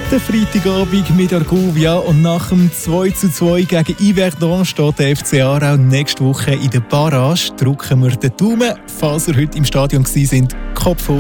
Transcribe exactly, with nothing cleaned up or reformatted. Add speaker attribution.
Speaker 1: Der Freitagabend mit Argovia und nach dem zwei zu zwei gegen Yverdon steht der F C Aarau nächste Woche in der Barrage. Drücken wir den Daumen, falls ihr heute im Stadion gewesen sind. Kopf hoch.